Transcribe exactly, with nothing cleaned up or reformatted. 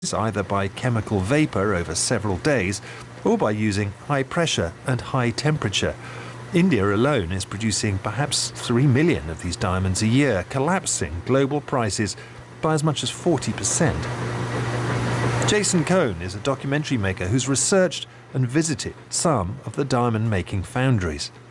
either by chemical vapor over several days or by using high pressure and high temperature. India alone is producing perhaps three million of these diamonds a year, collapsing global prices by as much as forty percent. Jason Cohn is a documentary maker who's researched and visited some of the diamond-making foundries.